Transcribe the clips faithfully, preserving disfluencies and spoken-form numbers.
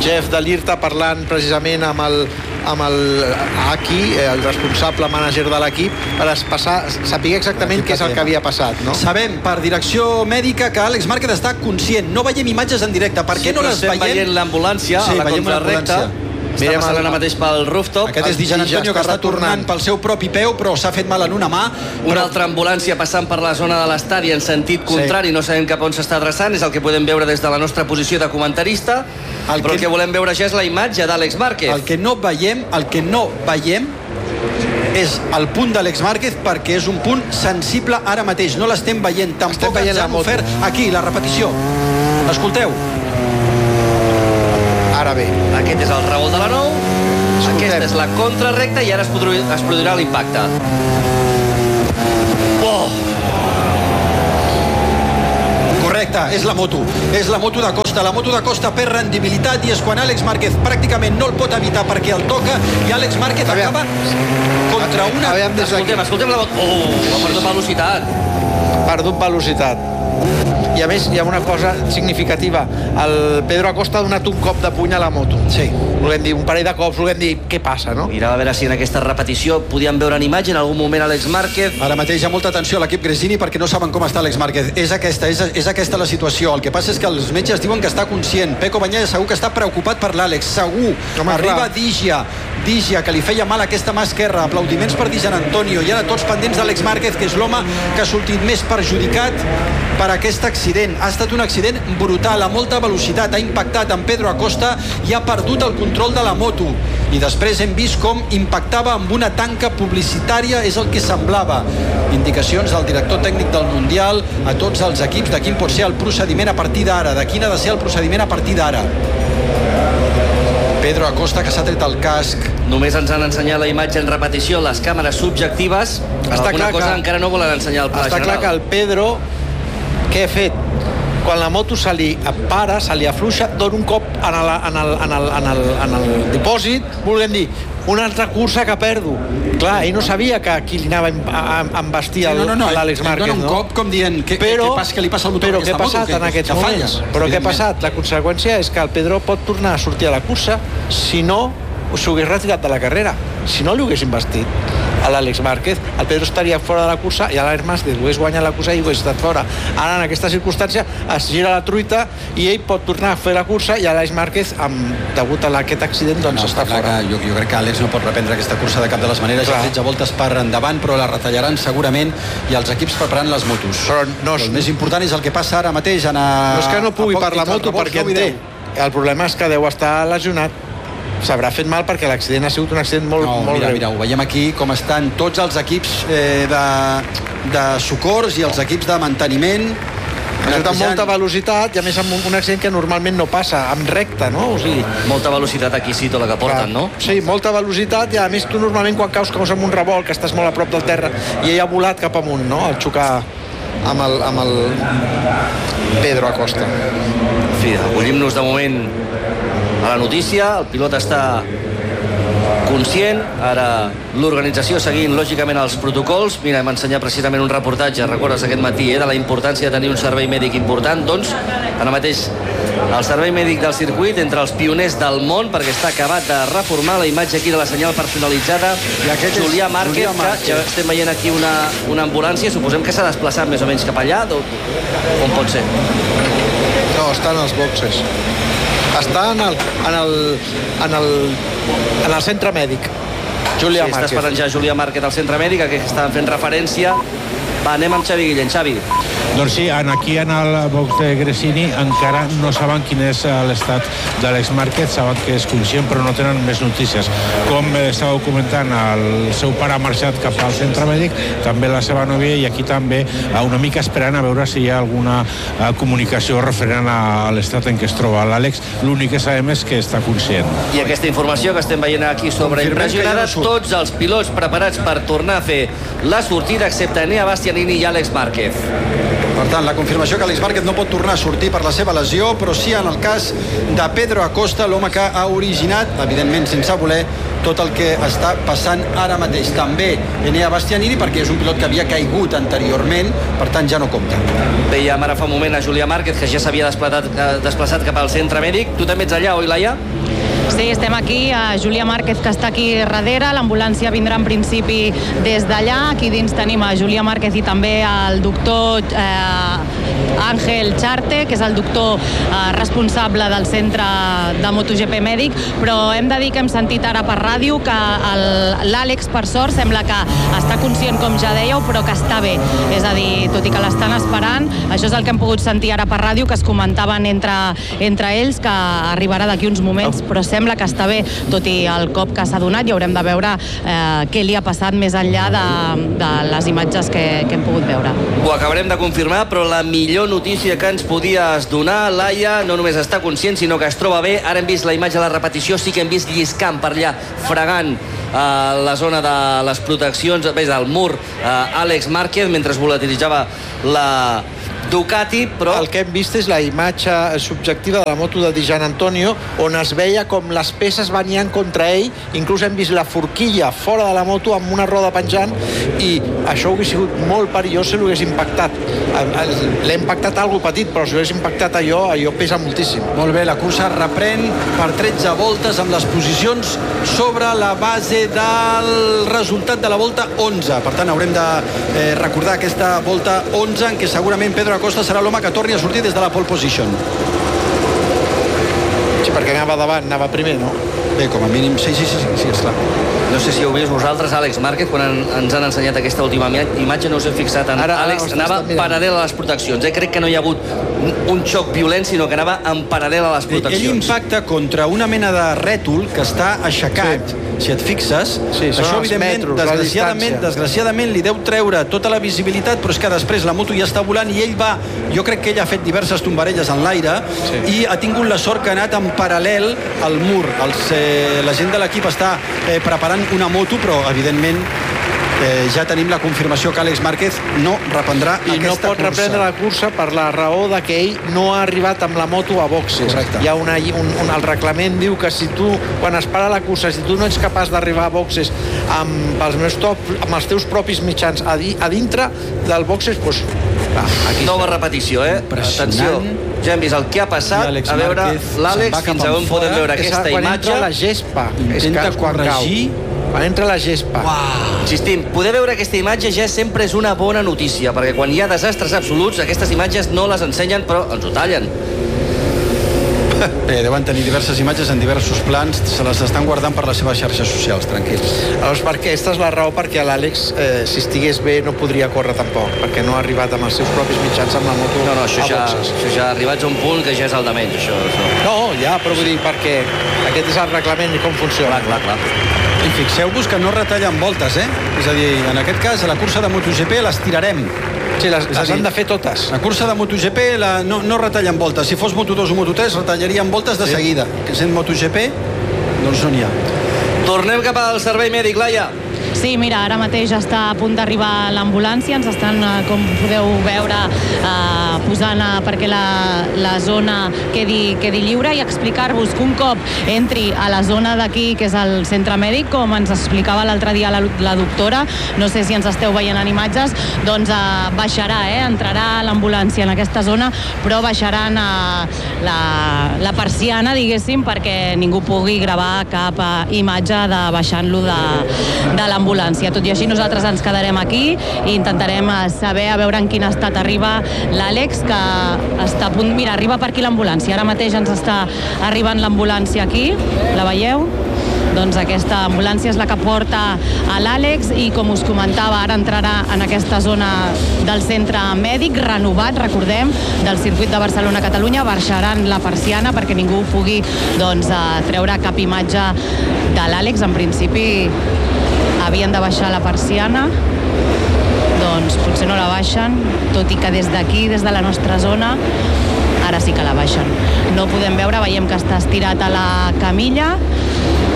Jeff de l'IRTA parlant precisament amb el, amb el Aki, el responsable mànager de l'equip, per passar, saber exactament què és el que havia passat, no? Sabem per direcció mèdica que Àlex Márquez està conscient. No veiem imatges en directe. Per què no les veiem? veient l'ambulància sí, a la contrarrecta. Està passant ara mateix pel rooftop. Aquest és Dijan Antonio, que està tornant pel seu propi peu, però s'ha fet mal en una mà. Una però... altra ambulància passant per la zona de l'estadi en sentit contrari, sí. No sabem cap on s'està adreçant, és el que podem veure des de la nostra posició de comentarista, el però que... el que volem veure ja és la imatge d'Àlex Márquez. El que no veiem, el que no veiem és el punt d'Àlex Márquez, perquè és un punt sensible ara mateix. No l'estem veient, tampoc veient ens han ofert aquí, la repetició. Escolteu. Ara bé. Aquest és el revolt de la nou, escoltem. Aquesta és la contrarrecta i ara es produirà, es produirà l'impacte. Oh! Correcte, és la moto. És la moto de Costa. La moto de Costa per rendibilitat i és quan Àlex Márquez pràcticament no el pot evitar perquè el toca i Àlex Márquez Aviam. acaba contra una... Aviam, escoltem, escoltem la moto. Oh, ha perdut velocitat. Perdut velocitat. I a més hi ha una cosa significativa, el Pedro Acosta ha donat un cop de puny a la moto, sí. Volem dir, un parell de cops, volem dir, què passa, no? Mirava a veure si en aquesta repetició podíem veure en imatge en algun moment Àlex Márquez. Ara mateix hi ha molta atenció a l'equip Gresini perquè no saben com està Àlex Márquez. És aquesta, és, és aquesta la situació. El que passa és que els metges diuen que està conscient. Peco Bañaya segur que està preocupat per l'Àlex, segur. Home, arriba Digia, Digia, que li feia mal aquesta mà esquerra. Aplaudiments per Dijan Antonio. I ara tots pendents d'Àlex Márquez, que és l'home que ha sortit més perjudicat per aquest accident. Ha estat un accident brutal, a molta velocitat, ha impactat en Pedro Acosta i ha perdut el control de la moto. I després hem vist com impactava amb una tanca publicitària, és el que semblava. Indicacions del director tècnic del Mundial a tots els equips de quin pot ser el procediment a partir d'ara, de quin ha de ser el procediment a partir d'ara. Pedro Acosta, que s'ha tret el casc. Només ens han ensenyat la imatge en repetició, les càmeres subjectives. Està Alguna cosa que, encara no volen ensenyar al pla està general. Està clar que el Pedro, què ha fet? Quan la moto se li para, se li afluixa, dona un cop en el, en el, en el, en el, en el dipòsit, volem dir, una altra cursa que perdo. Clar, ell no sabia que aquí li anava a embestir sí, no, no, no, l'Àlex Márquez, no? Dona un cop com dient que, però, que, que li passa al motor però què ha passat en aquests moments? Però què ha passat? La conseqüència és que el Pedro pot tornar a sortir a la cursa si no s'ho hagués retirat de la carrera. Si no li hagués investit a l'Àlex Márquez, el Pedro estaria fora de la cursa i l'Àlex Márquez hagués guanyat la cursa i hagués estat fora. Ara, en aquesta circumstància, es gira la truita i ell pot tornar a fer la cursa i l'Àlex Márquez, amb, degut a aquest accident, doncs no, està fora. Jo, jo crec que Àlex no pot reprendre aquesta cursa de cap de les maneres. Ja tretze voltes per endavant, però la retallaran segurament i els equips preparant les motos. Però, no, però el més important és el que passa ara mateix. En a, no és que no pugui per la moto perquè en té. El problema és que deu estar lesionat. S'haurà fet mal perquè l'accident ha sigut un accident molt, no, molt mira, greu. Mira, ho veiem aquí com estan tots els equips eh, de, de socors i els equips de manteniment. Ha estat amb molta velocitat i a més amb un, un accident que normalment no passa, amb recta, no? O sigui, molta velocitat aquí sí, tot la que porten, no? Sí, molta velocitat i a més tu normalment quan caus caus amb un revolt que estàs molt a prop del terra i ell ha volat cap amunt, no? Al xocar amb el, amb el Pedro Acosta. En fi, acollim-nos de moment a la notícia, el pilot està conscient, ara l'organització seguint lògicament els protocols. Mira, hem ensenyat precisament un reportatge, recordes aquest matí, eh, de la importància de tenir un servei mèdic important, doncs ara mateix el servei mèdic del circuit entre els pioners del món, perquè està acabat de reformar la imatge aquí de la senyal personalitzada. I aquest Julià Márquez, que ja estem veient aquí una, una ambulància, suposem que s'ha desplaçat més o menys cap allà, com pot ser? No, està en els boxes. Està en el, en el, en el, en el centre mèdic. Julià sí, Márquez. Està esperant ja Julià Márquez al centre mèdic, a què estaven fent referència. Va, anem amb Xavi Guillén. Xavi. Doncs sí, aquí en el box de Gresini encara no saben quin és l'estat d'Àlex Márquez, saben que és conscient però no tenen més notícies. Com estàveu comentant, el seu pare ha marxat cap al centre mèdic, també la seva nòvia, i aquí també una mica esperant a veure si hi ha alguna comunicació referent a l'estat en què es troba l'Àlex. L'únic que sabem és que està conscient. I aquesta informació que estem veient aquí sobre impressionada, tots els pilots preparats per tornar a fer la sortida excepte Enea Bastianini i Àlex Márquez. Per tant, la confirmació que Àlex Márquez no pot tornar a sortir per la seva lesió, però sí en el cas de Pedro Acosta, l'home que ha originat, evidentment sense voler, tot el que està passant ara mateix. També Enea Bastianini, perquè és un pilot que havia caigut anteriorment, per tant ja no compta. Veiem ara fa un moment a Julià Márquez, que ja s'havia desplaçat, desplaçat cap al centre mèdic. Tu també ets allà, oi, Laia? Sí, estem aquí, a Julià Márquez, que està aquí darrere. L'ambulància vindrà en principi des d'allà. Aquí dins tenim a Julià Márquez i també el doctor eh, Àngel Charte, que és el doctor eh, responsable del centre de MotoGP mèdic, però hem de dir que hem sentit ara per ràdio que l'Àlex, per sort, sembla que està conscient, com ja dèieu, però que està bé. És a dir, tot i que l'estan esperant, això és el que hem pogut sentir ara per ràdio, que es comentaven entre, entre ells, que arribarà d'aquí uns moments, però sembla que està bé, tot i el cop que s'ha donat, i haurem de veure eh, què li ha passat més enllà de, de les imatges que, que hem pogut veure. Ho acabarem de confirmar, però la millor notícia que ens podies donar, Laia, no només està conscient, sinó que es troba bé. Ara hem vist la imatge de la repetició, sí que hem vist lliscant per allà, fregant a eh, la zona de les proteccions, a més del mur, eh, Àlex Márquez, mentre es volatilitzava la Ducati, però... El que hem vist és la imatge subjectiva de la moto de Di Giannantonio, on es veia com les peces venien contra ell, inclús hem vist la forquilla fora de la moto amb una roda penjant, i això hauria sigut molt perillós si l'hagués impactat. L'ha impactat algo petit, però si l'hagués impactat allò, allò pesa moltíssim. Molt bé, la cursa reprèn per tretze voltes amb les posicions sobre la base del resultat de la volta onze. Per tant, haurem de eh, recordar aquesta volta onze, en què segurament Pedro Acosta serà l'home que torni a sortir des de la pole position. Sí, perquè anava davant, anava primer, no? Bé, com a mínim, sí, sí, sí, sí, sí, esclar. No sé si heu vist vosaltres, Àlex Márquez, quan en, ens han ensenyat aquesta última imatge, no us he fixat en ara, Àlex, ara, anava paral·lel a les proteccions. Eh? Crec que no hi ha hagut un xoc violent, sinó que anava en paral·lel a les proteccions. Ell impacta contra una mena de rètol que està aixecat, sí. Si et fixes, sí, això evidentment, metres, desgraciadament, desgraciadament li deu treure tota la visibilitat, però és que després la moto ja està volant i ell va, jo crec que ell ha fet diverses tombarelles en l'aire, sí. I ha tingut la sort que ha anat en paral·lel al mur. Els, eh, la gent de l'equip està eh, preparant una moto, però evidentment Eh, ja tenim la confirmació que Àlex Márquez no reprendrà I aquesta cursa. I no pot reprendre la cursa per la raó de que ell no ha arribat amb la moto a boxes. Correcte. Hi ha una, un, un, el reglament diu que si tu, quan es para la cursa, si tu no ets capaç d'arribar a boxes amb els, meus top, amb els teus propis mitjans a, di, a dintre del boxes, doncs... Va, aquí nova està. Repetició, eh? Atenció. Ja hem vist el que ha passat. A veure, l'Àlex, fins a on podem veure aquesta quan imatge. Quan entra la gespa. Intenta corregir. Quan entra la gespa. Uau. Insistim, poder veure aquesta imatge ja sempre és una bona notícia, perquè quan hi ha desastres absoluts, aquestes imatges no les ensenyen, però ens ho tallen. Bé, deuen tenir diverses imatges en diversos plans, se les estan guardant per les seves xarxes socials, tranquils. Llavors, perquè aquesta és la raó perquè l'Àlex, eh, si estigués bé, no podria córrer tampoc, perquè no ha arribat amb els seus propis mitjans amb la moto. No, no, això ja, això ja arribats a un punt que ja és el de menys, això. això. No, ja, però vull dir, perquè aquest és el reglament i com funciona. Clar, clar, clar. I fixeu-vos que no retallen voltes, eh? És a dir, en aquest cas, a la cursa de MotoGP les tirarem. Sí, les, les han de fer totes. La cursa de MotoGP la, no, no retallen voltes. Si fos Moto dos o Moto tres, retallarien voltes de sí. seguida. Que sent MotoGP, doncs no n'hi ha. Tornem cap al servei mèdic, Laia. Sí, mira, ara mateix està a punt d'arribar l'ambulància, ens estan, com podeu veure, eh, posant eh, perquè la, la zona quedi, quedi lliure, i explicar-vos que un cop entri a la zona d'aquí, que és el centre mèdic, com ens explicava l'altre dia la, la doctora, no sé si ens esteu veient en imatges, doncs eh, baixarà, eh, entrarà l'ambulància en aquesta zona, però baixaran eh, la, la persiana, diguéssim, perquè ningú pugui gravar cap eh, imatge de baixant-lo de, de l'ambulància. Tot i així nosaltres ens quedarem aquí i intentarem saber a veure en quin estat arriba l'Àlex, que està a punt... Mira, arriba per aquí l'ambulància. Ara mateix ens està arribant l'ambulància aquí. La veieu? Doncs aquesta ambulància és la que porta a l'Àlex i, com us comentava, ara entrarà en aquesta zona del centre mèdic renovat, recordem, del circuit de Barcelona-Catalunya. Baixaran la persiana perquè ningú pugui doncs, treure cap imatge de l'Àlex. En principi havien de baixar la persiana, doncs potser no la baixen, tot i que des d'aquí, des de la nostra zona, ara sí que la baixen. No podem veure, veiem que està estirat a la camilla,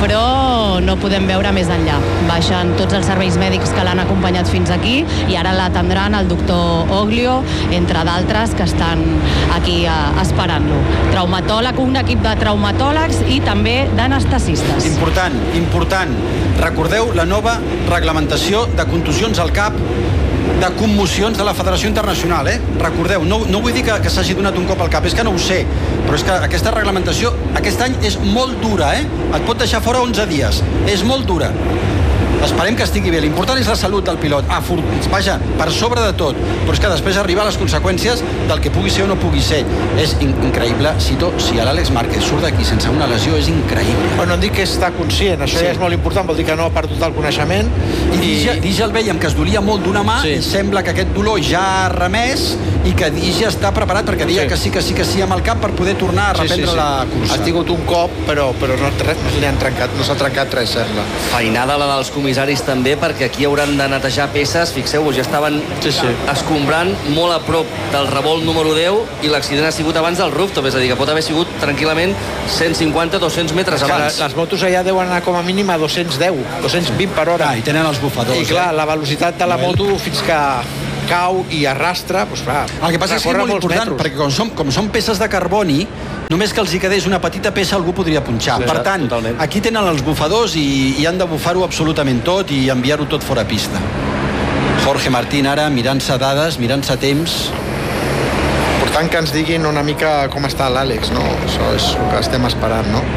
però no podem veure més enllà. Baixen tots els serveis mèdics que l'han acompanyat fins aquí i ara l'atendran el doctor Oglio, entre d'altres, que estan aquí eh, esperant-lo. Traumatòleg, un equip de traumatòlegs i també d'anestesistes. Important, important. Recordeu la nova reglamentació de contusions al cap, de commocions de la Federació Internacional, eh? Recordeu, no, no vull dir que, que s'hagi donat un cop al cap, és que no ho sé, però és que aquesta reglamentació aquest any és molt dura, eh? Et pot deixar fora onze dies, és molt dura. Esperem que estigui bé. L'important és la salut del pilot. Ah, for... Vaja, per sobre de tot. Però és que després arribar a les conseqüències del que pugui ser o no pugui ser. És in increïble. Cito, si l'Àlex Márquez surt d'aquí sense una lesió, és increïble. Bueno, no dic que està conscient, això sí. Ja és molt important, vol dir que no ha perdut el coneixement. I, i... Dija el veiem que es dolia molt d'una mà, sí. I sembla que aquest dolor ja ha remès i que Dija està preparat perquè deia sí. que sí, que sí, que sí amb el cap per poder tornar a reprendre sí, sí, sí. la cursa. Ha tingut un cop, però, però no, no li han trencat, no s'ha trencat res, sembla. Feinada la dels comissaris també, perquè aquí hauran de netejar peces. Fixeu-vos, ja estaven sí, sí. escombrant molt a prop del revolt número deu i l'accident ha sigut abans del rooftop, és a dir, que pot haver sigut tranquil·lament cent cinquanta a dos-cents metres abans. Les motos allà deuen anar com a mínim a dos-cents deu, dos-cents vint per hora. Ah, i tenen els bufadors. I clar, eh? La velocitat de la moto fins que cau i arrastra, doncs clar, el que passa és que és molt important, metros. Perquè com són, com són peces de carboni, només que els hi quedés una petita peça algú podria punxar. Sí, per tant, totalment. Aquí tenen els bufadors i, i han de bufar-ho absolutament tot i enviar-ho tot fora pista. Jorge Martín ara mirant-se dades, mirant-se temps. Important que ens diguin una mica com està l'Àlex, no? Això és el que estem esperant, no?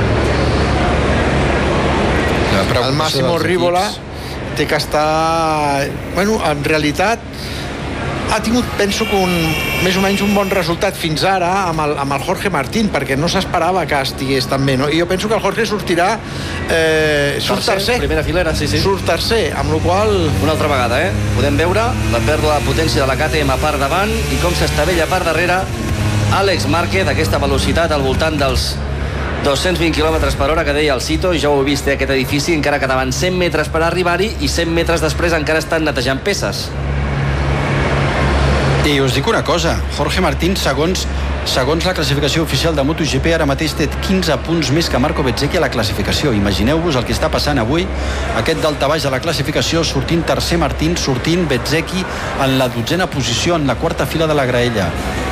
El Massimo Rivola té que estar... Bueno, en realitat ha tingut, penso que un, més o menys un bon resultat fins ara amb el, amb el Jorge Martín, perquè no s'esperava que estigués tan bé, no? I jo penso que el Jorge sortirà eh, surt tercer, tercer. Primera filera, sí, sí. Surt tercer, amb la qual... Una altra vegada, eh? Podem veure la pèrdua de potència de la K T M a part davant i com s'estavella a part darrere Àlex Márquez, aquesta velocitat al voltant dels dos-cents vint quilòmetres per hora que deia el Cito, ja ho he vist, eh, aquest edifici, encara quedaven cent metres per arribar-hi i cent metres després encara estan netejant peces. I us dic una cosa, Jorge Martín, segons, segons la classificació oficial de MotoGP, ara mateix té quinze punts més que Marco Bezzecchi a la classificació. Imagineu-vos el que està passant avui, aquest daltabaix de la classificació, sortint tercer Martín, sortint Bezzecchi en la dotzena posició, en la quarta fila de la graella.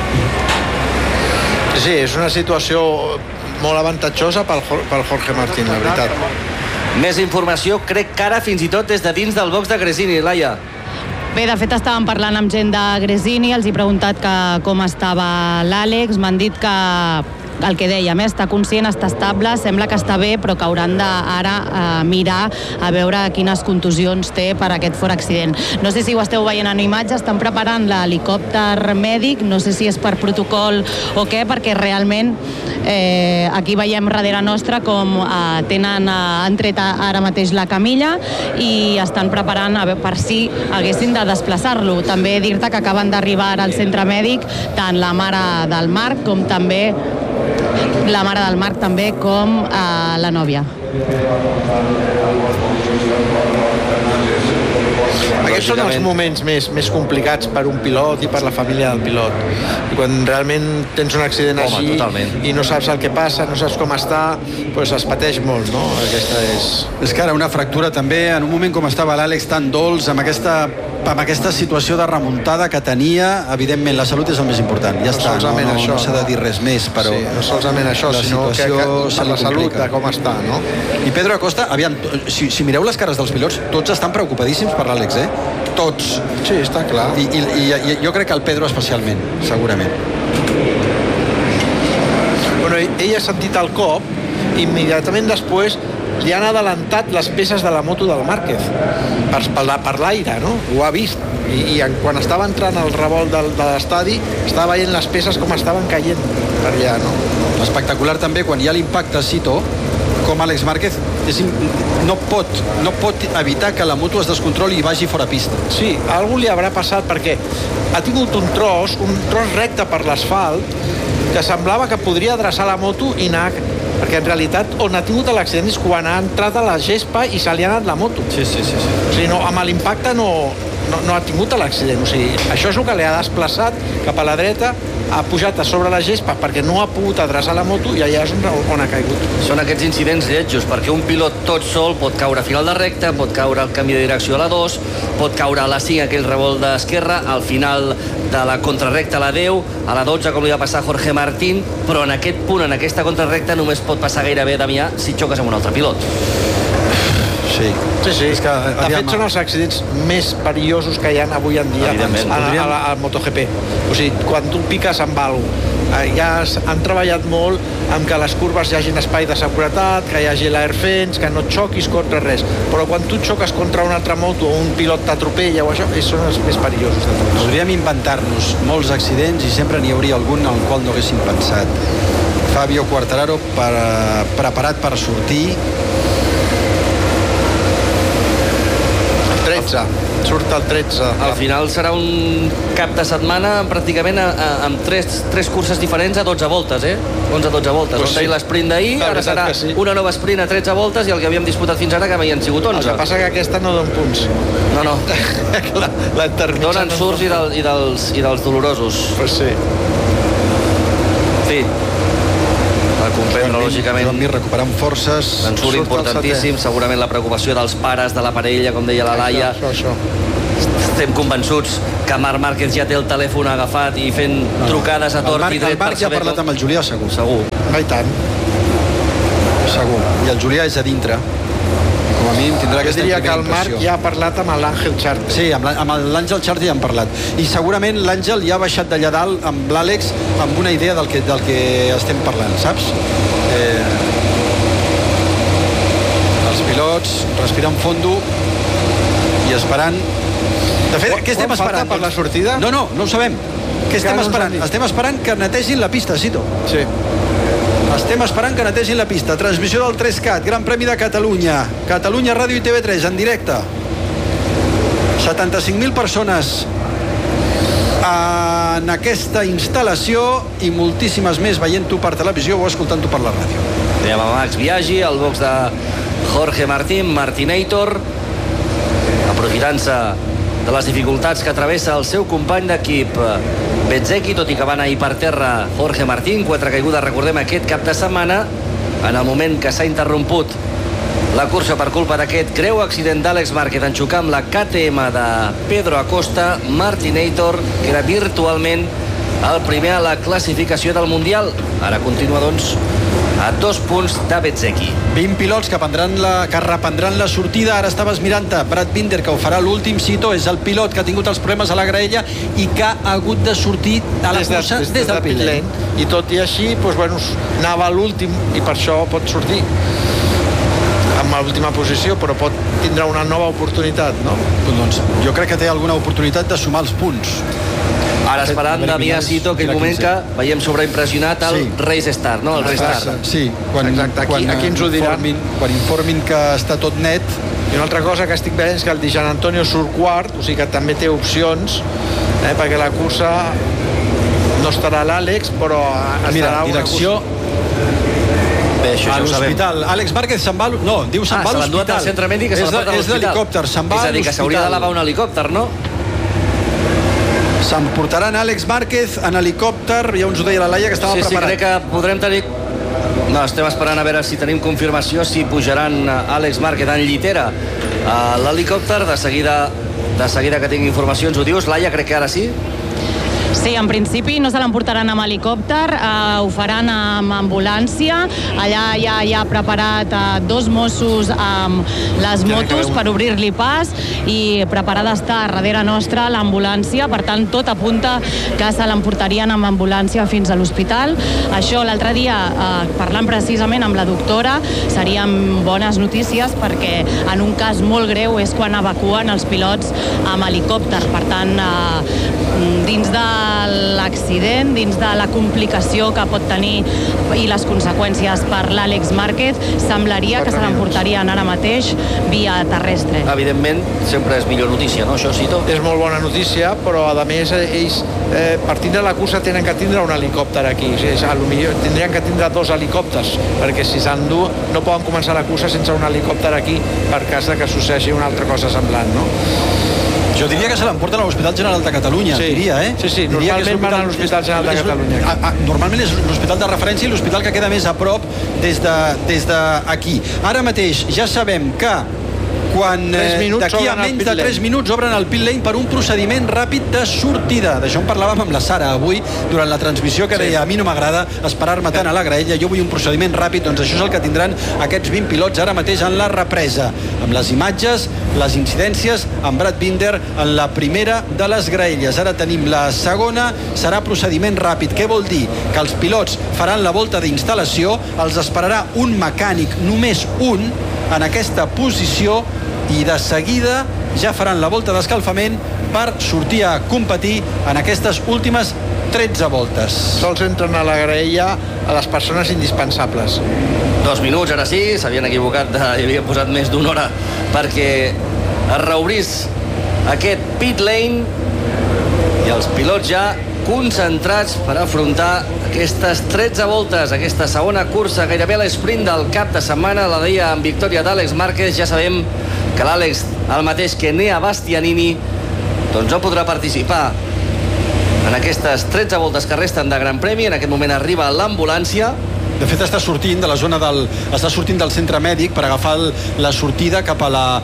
Sí, és una situació molt avantatjosa pel, pel Jorge Martín, la veritat. Més informació, crec que ara fins i tot des de dins del box de Gresini, Laia. Bé, de fet estàvem parlant amb gent de Gresini, els he preguntat que com estava l'Àlex, m'han dit que el que dèiem, eh? Està conscient, està estable, sembla que està bé, però que hauran d'ara eh, mirar a veure quines contusions té per aquest fort accident. No sé si ho esteu veient en imatge, estan preparant l'helicòpter mèdic, no sé si és per protocol o què, perquè realment eh, aquí veiem darrere nostra com eh, tenen eh, han tret ara mateix la camilla i estan preparant a veure per si haguessin de desplaçar-lo. També dir-te que acaben d'arribar al centre mèdic tant la mare del Marc com també la mare del Marc també com eh, la nòvia. Aquests són els moments més, més complicats per un pilot i per la família del pilot. I quan realment tens un accident Home, així totalment. I no saps el que passa, no saps com està, doncs es pateix molt, no? Aquesta és... És que ara una fractura també, en un moment com estava l'Àlex tan dolç, amb aquesta, amb aquesta situació de remuntada que tenia, evidentment la salut és el més important. Ja no està, no, no, no s'ha de dir res més, però... Sí, no solament això, sinó que, que per la salut de com està, no? I Pedro Acosta, aviam, si, si mireu les cares dels pilots, tots estan preocupadíssims per l'Àlex, eh? Tots. Sí, està clar. I, i, i jo crec que el Pedro especialment, segurament. Bueno, ell ha sentit el cop i immediatament després li han adelantat les peces de la moto del Márquez per, per l'aire, no? Ho ha vist. I, i quan estava entrant al revolt del, de l'estadi estava veient les peces com estaven caient per allà, no? Espectacular també quan hi ha l'impacte Cito, com Àlex Márquez és, no, pot, no pot evitar que la moto es descontroli i vagi fora pista. Sí, a algú li haurà passat perquè ha tingut un tros, un tros recte per l'asfalt que semblava que podria adreçar la moto i anar, perquè en realitat on ha tingut l'accident és quan ha entrat a la gespa i se li ha anat la moto. Sí, sí, sí. sí. O sigui, no, amb l'impacte no, no, no ha tingut l'accident, o sigui, això és el que li ha desplaçat cap a la dreta ha pujat a sobre la gespa perquè no ha pogut adreçar la moto i allà és on, on ha caigut. Són aquests incidents lletjos, perquè un pilot tot sol pot caure a final de recta, pot caure al canvi de direcció a la dos, pot caure a la cinc, aquell revolt d'esquerra, al final de la contrarrecta a la deu, a la dotze, com li va passar a Jorge Martín, però en aquest punt, en aquesta contrarrecta, només pot passar gairebé, Damià, si xoques amb un altre pilot. Sí, sí, sí. És que, de fet, són els accidents més perillosos que hi ha avui en dia al MotoGP. O sigui, quan tu piques amb alguna cosa, ja han treballat molt amb que les curves hi hagi espai de seguretat, que hi hagi l'airfence, que no xoquis contra res. Però quan tu xoques contra una altra moto o un pilot t'atropella o això, són els més perillosos de tots. Podríem inventar-nos molts accidents i sempre n'hi hauria algun al qual no haguéssim pensat. Fabio Quartararo per, preparat per sortir. tretze, surt el tretze. Al final serà un cap de setmana pràcticament a, a, amb tres, tres curses diferents a dotze voltes, eh? onze a dotze voltes. Pues sí. L'esprint d'ahir, ara serà sí. Una nova sprint a tretze voltes i el que havíem disputat fins ara que havien sigut onze. El que passa que aquesta no dona punts. No, no. la, la Donen no surts i, del, i, dels, i dels dolorosos. Pues sí. Sí. A comprendre, lògicament. Joan Mir recuperant forces. Ensurt importantíssim, segurament la preocupació dels pares de la parella, com deia la Laia. Això, això, això. Estem convençuts que Marc Márquez ja té el telèfon agafat i fent no. trucades a tort i dret. El Marc ja ha parlat com... amb el Julià, segur. Segur. No i tant. Segur. I el Julià és a dintre. Com a mínim tindrà aquesta primera impressió. Jo diria que el Marc impressió. ja ha parlat amb l'Àngel Charti. Sí, amb l'Àngel Charti ja han parlat. I segurament l'Àngel ja ha baixat d'allà dalt amb l'Àlex amb una idea del que, del que estem parlant, saps? Eh, els pilots respirant fondo i esperant. De fet, què estem esperant? Per la sortida? No, no, no ho sabem. Què estem esperant? Estem esperant que netegin la pista, Cito. Sí. Estem esperant que netegin la pista. Transmissió del tres cat, Gran Premi de Catalunya. Catalunya Ràdio i T V tres, en directe. setanta-cinc mil persones en aquesta instal·lació i moltíssimes més veient-ho per televisió o escoltant-ho per la ràdio. Veiem a Max Biaggi, el box de Jorge Martín, Martinator, aprofitant-se de les dificultats que travessa el seu company d'equip Bezzecchi, tot i que va anar ahir per terra Jorge Martín, quatre caigudes, recordem, aquest cap de setmana, en el moment que s'ha interromput la cursa per culpa d'aquest greu accident d'Àlex Márquez en xocar amb la K T M de Pedro Acosta. Martinator, que era virtualment el primer a la classificació del Mundial. Ara continua, doncs, a dos punts de Bezzecchi. vint pilots que, la, que reprendran la sortida. Ara estaves mirant-te Brad Binder, que ho farà l'últim. Cito és el pilot que ha tingut els problemes a la graella i que ha hagut de sortir a la des cursa de, des, des del pit lane. I tot i així, doncs, bueno, anava a l'últim i per això pot sortir amb l'última posició, però pot tindrà una nova oportunitat, no? Doncs jo crec que té alguna oportunitat de sumar els punts. Ara esperant Damià Cito, aquell moment que veiem sobreimpressionat el sí. Race Star, no? El Restart. Sí, quan, exacte, aquí, quan, aquí ens ho diran. Informin, quan informin que està tot net. I una altra cosa que estic veient és que el Di Gian Antonio surt quart, o sigui que també té opcions, eh, perquè la cursa no estarà l'Àlex, però estarà Mira, direcció... una Bé, això a ja l'hospital. Àlex Márquez se'n va... No, diu se'n ah, va a l'hospital. Ah, se l'ha enduat al centre mèdic que se l'ha portat a l'hospital. És d'helicòpter, se'n va a l'hospital. És a dir, que s'hauria d'elevar un helicòpter, no? S'emportaran Àlex Márquez en helicòpter, ja ens ho deia la Laia, que estava sí, preparat. Sí, crec que podrem tenir... No, estem esperant a veure si tenim confirmació, si pujaran Àlex Márquez en llitera a l'helicòpter. De seguida, de seguida que tingui informació ens ho dius. Laia, crec que ara sí. Sí, en principi no se l'emportaran amb helicòpter, eh, ho faran amb ambulància. Allà ja hi ha preparat eh, dos Mossos amb les motos per obrir-li pas i preparada està darrere nostra l'ambulància. Per tant, tot apunta que se l'emportarien amb ambulància fins a l'hospital. Això l'altre dia, eh, parlant precisament amb la doctora, serien bones notícies perquè en un cas molt greu és quan evacuen els pilots amb helicòpter. Per tant, eh, dins de l'accident, dins de la complicació que pot tenir i les conseqüències per l'Àlex Márquez, semblaria que se l'emportarien ara mateix via terrestre. Evidentment, sempre és millor notícia, no, això, Cito? És molt bona notícia, però a més ells, eh, per tindre la cursa tenen que tindre un helicòpter aquí. O sigui, a lo millor tindrien que tindre dos helicòpters, perquè si s'endú no poden començar la cursa sense un helicòpter aquí per cas de que succeeixi una altra cosa semblant, no? Jo diria que se l'emporten a l'Hospital General de Catalunya, sí. diria, eh? Sí, sí, diria normalment van a l'Hospital General de Catalunya. A, a, normalment és l'hospital de referència i l'hospital que queda més a prop des de, des d'aquí. Ara mateix ja sabem que quan eh, d'aquí a menys de tres minuts obren el pit lane per un procediment ràpid de sortida. D'això en parlàvem amb la Sara avui durant la transmissió, que deia, a mi no m'agrada esperar-me tant a la graella, jo vull un procediment ràpid. Doncs això és el que tindran aquests vint pilots ara mateix en la represa, amb les imatges, les incidències, amb Brad Binder en la primera de les graelles. Ara tenim la segona, serà procediment ràpid. Què vol dir? Que els pilots faran la volta d'instal·lació, els esperarà un mecànic, només un, en aquesta posició, i de seguida ja faran la volta d'escalfament per sortir a competir en aquestes últimes tretze voltes. Sols entren a la graella a les persones indispensables. Dos minuts, ara sí, s'havien equivocat, de, hi havien posat més d'una hora perquè es reobrís aquest pit lane i els pilots ja concentrats per afrontar aquestes tretze voltes, aquesta segona cursa, gairebé l'esprint del cap de setmana, la deia en victòria d'Àlex Márquez. Ja sabem que l'Àlex, el mateix que Enea Bastianini, doncs no podrà participar en aquestes tretze voltes que resten de Gran Premi. En aquest moment arriba l'ambulància. De fet, està sortint de la zona del... està sortint del centre mèdic per agafar la sortida cap a la